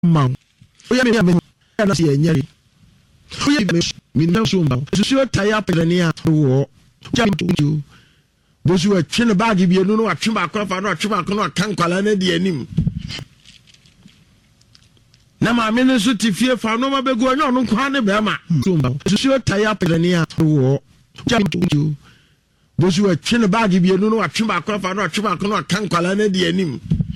man. Oya me na se enyere. Oya me na so mba. So tire pedania wo. Jam to. Bosu a twene bag bi enu no atwe ba akwa no atwe ba akwa no akankwala na de anim. Na ma me no so tifie fa no ma begu onyo no kwa ne be ma. So tire pedania wo. Jam to. Bosu a twene bag bi enu no atwe ba akwa no atwe ba akwa no akankwala na de anim.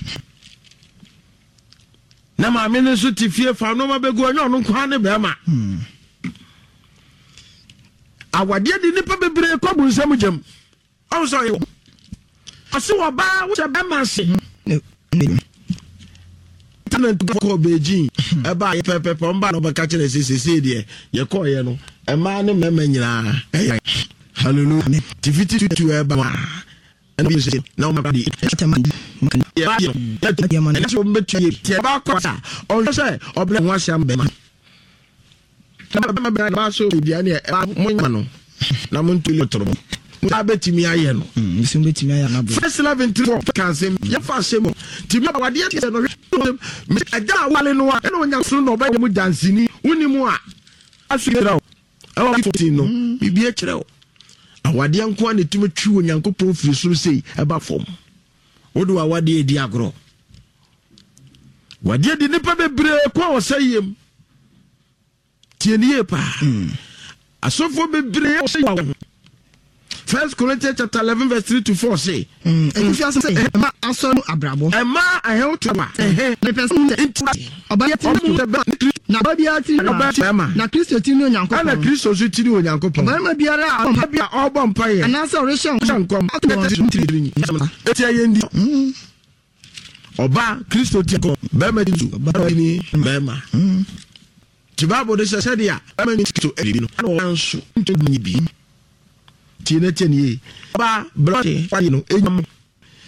Na ma me no so tifie fa no ma begu onyo no kwa ne be ma. Awade de nipa bebre kwa bunsam jam. I'm sorry. I saw a bar which a bamasi. Tenant to call Beijing. A buy pepper from Bano catching a CCD. You call you a man in Memena. Hallelujah. Tifiti to a bama. And we say, no, my body. Yeah, that's what met you. Tabacca. Or say, or blame was some bema. Basso, Diana, Moimano. Namun to little. Abetimi aye no betimi aye na first 11 to can say ya fa semo timi awade ya no me aga wale no a na onya so no ba mu dansini woni mu a asira awa 14 no bibie kire o awade anko na timi twi onyankopon firi suru sei eba fom wodo awade edi agro wade di nipa bebre kwa osayem tienie pa asofo bebre osayem 1 Corinthians chapter 11 verse 3 to 4 say if you say ma asonu abrabo ma ahelto ma the person obaya ti na babia ti na Kristo ti ni onyankopon na Kristo so ti ni onyankopon ma biara a obon paye ana so rehon nkom eti ayendi oba Kristo ti ko be ma dinzu oba ni be ma ti Bible de say dia be ma ni to ebi no ana wanso nti bi Tina ba bloody, you know,